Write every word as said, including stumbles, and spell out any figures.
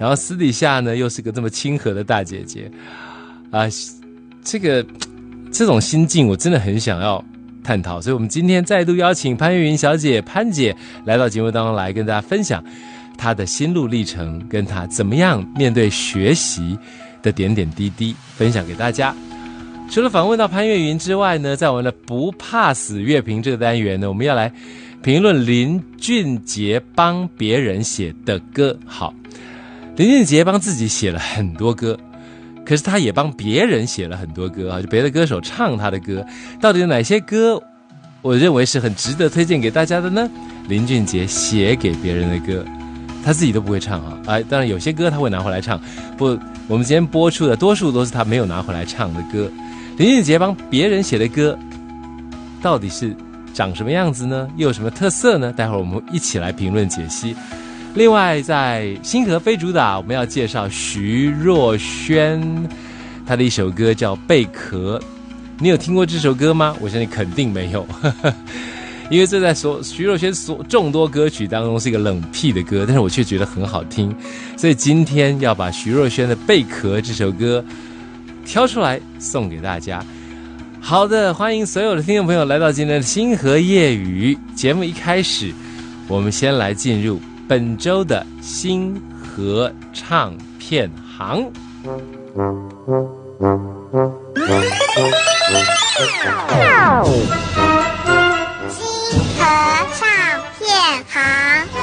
然后私底下呢又是个这么亲和的大姐姐啊，这个这种心境我真的很想要探讨，所以我们今天再度邀请潘越云小姐潘姐来到节目当中来跟大家分享她的心路历程，跟她怎么样面对学习的点点滴滴分享给大家。除了访问到潘越云之外呢，在我们的不怕死乐评这个单元呢，我们要来评论林俊杰帮别人写的歌。好，林俊杰帮自己写了很多歌，可是他也帮别人写了很多歌啊，就别的歌手唱他的歌，到底有哪些歌我认为是很值得推荐给大家的呢？林俊杰写给别人的歌他自己都不会唱啊，哎，当然有些歌他会拿回来唱，不，我们今天播出的多数都是他没有拿回来唱的歌。林俊杰帮别人写的歌到底是长什么样子呢？又有什么特色呢？待会儿我们一起来评论解析。另外在星河非主打我们要介绍徐若瑄，她的一首歌叫《贝壳》，你有听过这首歌吗？我相信肯定没有因为这在所徐若瑄所众多歌曲当中是一个冷僻的歌，但是我却觉得很好听，所以今天要把徐若瑄的《贝壳》这首歌挑出来送给大家。好的，欢迎所有的听众朋友来到今天的星河夜语节目。一开始我们先来进入本周的星河唱片行。 星河唱片行。